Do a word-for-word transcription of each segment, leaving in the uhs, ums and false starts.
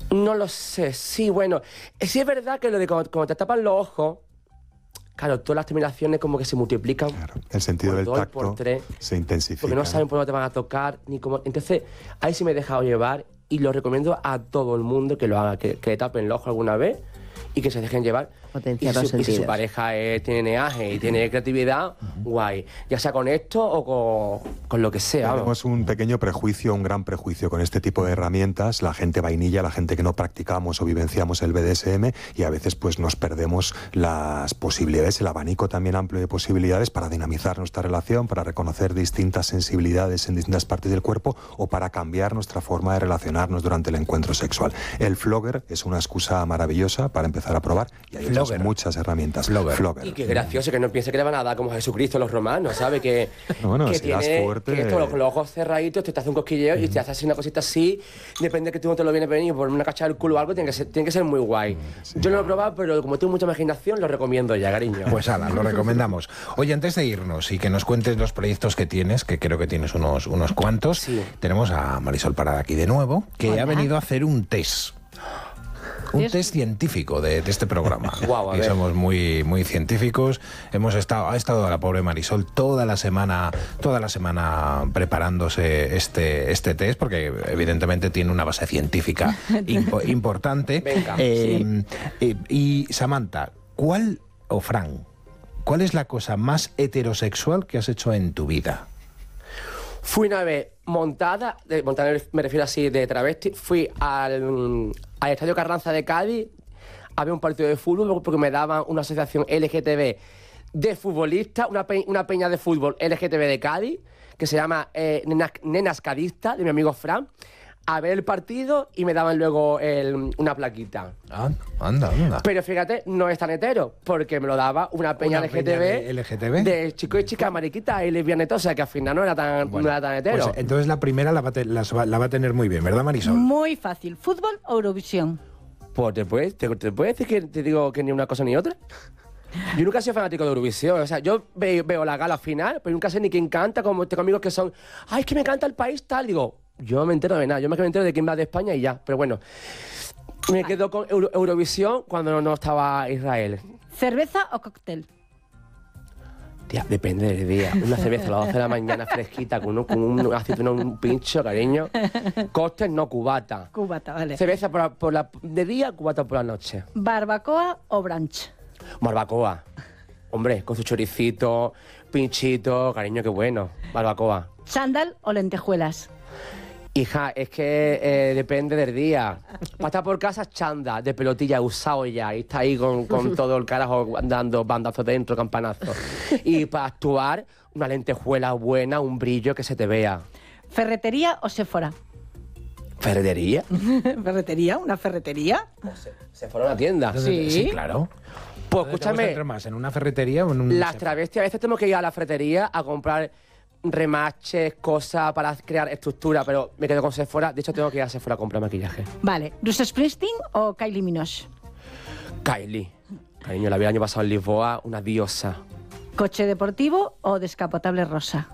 No lo sé, sí, bueno. Sí es verdad que lo de cuando, cuando te tapan los ojos, claro, todas las terminaciones como que se multiplican. Claro, el sentido por del dos, tacto por tres, se intensifica. porque no saben por dónde te van a tocar, ni cómo. Entonces, ahí sí me he dejado llevar y lo recomiendo a todo el mundo que lo haga, que, que le tapen el ojo alguna vez y que se dejen llevar. Potenciar y, si los su, y si su sentidos. pareja es, tiene neaje y tiene creatividad, guay. Ya sea con esto o con, con lo que sea. Tenemos vamos. un pequeño prejuicio, un gran prejuicio con este tipo de herramientas, la gente vainilla, la gente que no practicamos o vivenciamos el B D S M, y a veces pues nos perdemos las posibilidades, el abanico también amplio de posibilidades para dinamizar nuestra relación, para reconocer distintas sensibilidades en distintas partes del cuerpo o para cambiar nuestra forma de relacionarnos durante el encuentro sexual. El Flogger es una excusa maravillosa para empezar a probar, y hay otras Flogger. muchas herramientas. Flogger. Flogger. Y qué gracioso que no piense que le van a dar como a Jesucristo los romanos, ¿sabes? Que, Bueno, que si das tiene fuerte- que esto, con los ojos cerraditos te hace un cosquilleo y te hace así una cosita así. Depende que tú no te lo vienes venir por una cacha del culo o algo, tiene que ser, tiene que ser muy guay. Yo no lo he probado, pero como tengo mucha imaginación, lo recomiendo ya, cariño. Pues ala, lo recomendamos. Oye, antes de irnos y que nos cuentes los proyectos que tienes, que creo que tienes unos, unos cuantos, Sí. tenemos a Marisol Parada aquí de nuevo, que Hola. ha venido a hacer un test. Un ¿Test? test científico de, de este programa. Guau, a y ver. somos muy, muy científicos. Hemos estado, ha estado la pobre Marisol toda la semana, toda la semana preparándose este, este test, porque evidentemente tiene una base científica impo- importante. Venga, Eh, eh, y Samantha, ¿cuál, o Fran, cuál es la cosa más heterosexual que has hecho en tu vida? Fui una vez montada, de, montada me refiero así de travesti, fui al, al Estadio Carranza de Cádiz a ver un partido de fútbol porque me daban una asociación L G T B de futbolistas, una, pe, una peña de fútbol L G T B de Cádiz, que se llama eh, Nenas, Nenas Cadistas, de mi amigo Fran, a ver el partido y me daban luego el, una plaquita. Ah, anda, anda. Pero fíjate, no es tan hetero, porque me lo daba una peña Una L G T B, peña de L G T B. de chicos y chicas, mariquitas y lesbianetas, o sea que al final no era tan, Bueno, no era tan hetero. pues entonces la primera la va, a te- las va- la va a tener muy bien, ¿verdad, Marisol? Muy fácil. ¿Fútbol o Eurovisión? Pues te puedes, te, te puedes decir que te digo que ni una cosa ni otra. Yo nunca he sido fanático de Eurovisión, o sea, yo ve- veo la gala final, pero nunca sé ni quién canta, como tengo amigos que son, ay, es que me canta el país tal, digo, yo no me entero de nada, yo me entero de quién va de España y ya, pero bueno, me quedo con Euro- Eurovisión cuando no, no estaba Israel. ¿Cerveza o cóctel? Tía, depende del día. Una cerveza a las doce de la mañana fresquita con un, con un aceituna, un pincho, cariño. Cóctel no, cubata. Cubata, vale. Cerveza por la, por la, de día, cubata por la noche. ¿Barbacoa o brunch? Barbacoa. Hombre, con su choricito, pinchito, cariño, qué bueno. Barbacoa. ¿Chándal o lentejuelas? Hija, es que eh, depende del día. Para estar por casa, chanda, de pelotilla, usado ya. Y está ahí con, con todo el carajo dando bandazos dentro, campanazos. Y para actuar, una lentejuela buena, un brillo que se te vea. ¿Ferretería o Sephora? ¿Ferretería? ¿Ferretería? ¿Una ferretería? Se, se fueron a la tienda. Sí. Sí, claro. Pues ¿Dónde te gusta escúchame, entrar más, en una ferretería o en un... las travestis a veces tenemos que ir a la ferretería a comprar remaches, cosas para crear estructura, pero me quedo con Sephora. De hecho, tengo que ir a Sephora a comprar maquillaje. Vale. ¿Bruce Springsteen o Kylie Minogue? Kylie. Cariño, la vi el año pasado en Lisboa, una diosa. ¿Coche deportivo o descapotable rosa?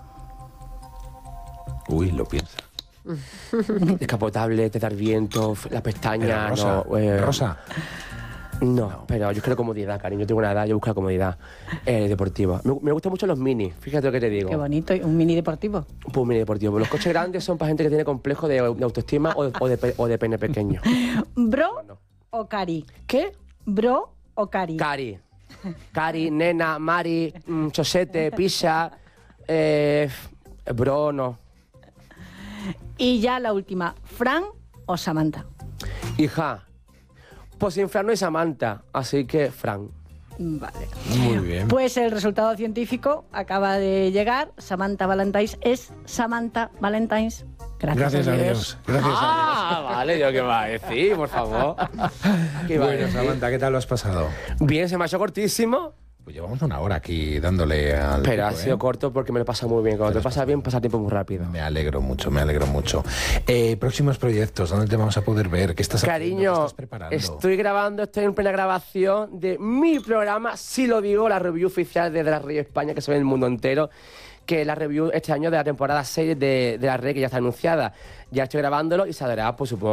Uy, lo piensa. Descapotable, te dar viento, f- la pestaña, Pero rosa, no. eh, rosa. No, pero yo quiero comodidad, cariño. Yo tengo una edad, yo busco la comodidad eh, deportiva. Me, me gustan mucho los mini, fíjate lo que te digo. Qué bonito. ¿Un mini deportivo? Pues un mini deportivo. Los coches grandes son para gente que tiene complejo de, de autoestima o de, o, de, pe- o de pene pequeño. ¿Bro No. o cari? ¿Qué? ¿Bro o cari? Cari. Cari, nena, Mari, mm, chosete, pizza, eh, bro, no. Y ya la última. ¿Fran o Samantha? Hija, pues sin Fran no hay Samantha, así que Fran. Vale. Muy bien. Pues el resultado científico acaba de llegar. Samantha Valentines es Samantha Valentines. Gracias, Gracias a Dios. Gracias a Ah, vale, yo qué va a decir, por favor. ¿Qué Dios. va a Bueno, decir? Samantha, ¿qué tal lo has pasado? Bien, se me ha hecho cortísimo, Pues llevamos una hora aquí dándole al... pero ha pico, sido ¿eh? corto porque me lo he pasado muy bien. Cuando te pasa bien, pasa el tiempo muy rápido. Me alegro mucho, me alegro mucho. Eh, próximos proyectos, ¿dónde te vamos a poder ver? ¿Qué estás haciendo? ¿Qué Cariño, estás preparando? estoy grabando, estoy en plena grabación de mi programa, si lo digo, la review oficial de La Rey España, que se ve en el mundo entero, que es la review este año de la temporada seis de, de La Rey, que ya está anunciada. Ya estoy grabándolo y saldrá, pues supongo,